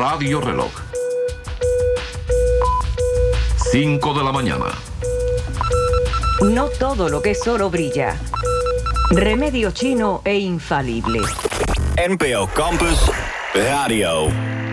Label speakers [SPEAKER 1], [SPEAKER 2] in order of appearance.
[SPEAKER 1] Radio Reloj. 5 de la mañana.
[SPEAKER 2] No todo lo que es oro brilla. Remedio chino e infalible.
[SPEAKER 3] NPO Campus Radio.